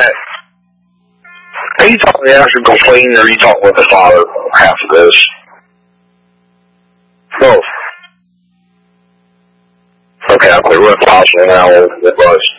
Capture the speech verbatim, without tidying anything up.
that. Are you talking the actual complaint, or are you talking with the father half of this? Both. Okay, I'll quit. We're possible now with us.